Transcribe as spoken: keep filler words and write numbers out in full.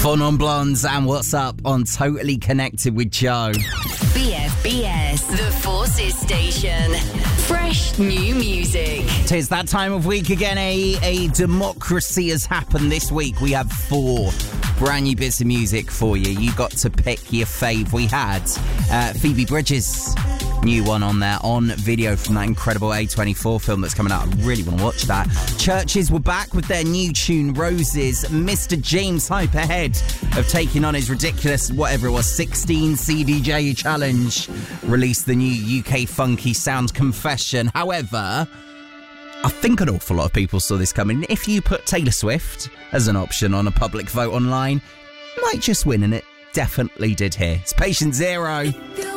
Four Non-Blondes and What's Up on Totally Connected with Joe. B F B S, the Forces Station. Fresh new music. Tis that time of week again. A, a democracy has happened this week. We have four brand new bits of music for you. You got to pick your fave. We had uh, Phoebe Bridges' new one on there on video from that incredible A twenty-four film that's coming out. I really want to watch that. Churches were back with their new tune Roses. Mister James Hype ahead of taking on his ridiculous, whatever it was, sixteen C D J challenge. Released the new U K funky sound Confession. However, I think an awful lot of people saw this coming. If you put Taylor Swift as an option on a public vote online, might just win, and it definitely did here. It's Patient Zero.